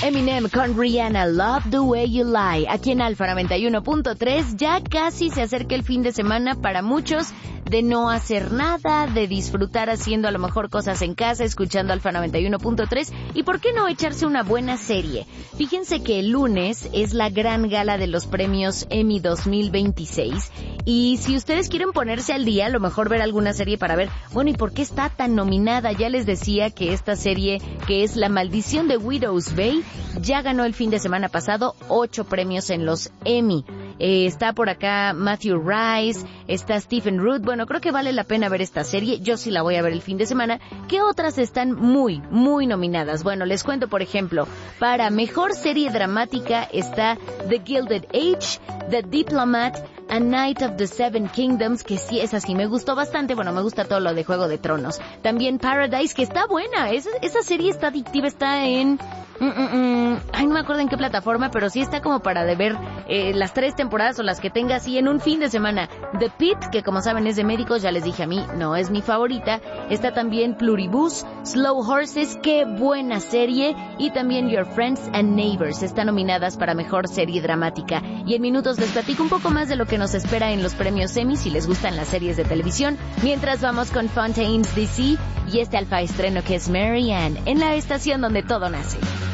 Eminem con Rihanna, Love the Way You Lie, aquí en Alfa 91.3. Ya casi se acerca el fin de semana para muchos de no hacer nada, de disfrutar haciendo a lo mejor cosas en casa, escuchando Alfa 91.3 y por qué no echarse una buena serie. Fíjense que el lunes es la gran gala de los premios Emmy 2026 y si ustedes quieren ponerse al día, a lo mejor ver alguna serie para ver, bueno, ¿y por qué está tan nominada? Ya les decía que esta serie, que es La Maldición de Widow's Bay, ya ganó el fin de semana pasado 8 premios en los Emmy. Está por acá Matthew Rice, está Stephen Root. Bueno, creo que vale la pena ver esta serie. Yo sí la voy a ver el fin de semana. ¿Qué otras están muy nominadas? Bueno, les cuento, por ejemplo, para Mejor Serie Dramática está The Gilded Age, The Diplomat, A Night of the Seven Kingdoms, que sí, esa sí me gustó bastante. Bueno, me gusta todo lo de Juego de Tronos. También Paradise, que está buena. Esa serie está adictiva, está en... Ay, no me acuerdo en qué plataforma, pero sí está como para de ver las 3 temporadas o las que tenga así en un fin de semana. The Pitt, que como saben es de médicos, ya les dije, a mí no es mi favorita. Está también Pluribus, Slow Horses, qué buena serie. Y también Your Friends and Neighbors están nominadas para Mejor Serie Dramática. Y en minutos les platico un poco más de lo que nos espera en los premios Emmy, si les gustan las series de televisión. Mientras vamos con Fontaines DC y este alfa estreno que es Mary Ann, en la estación donde todo nace.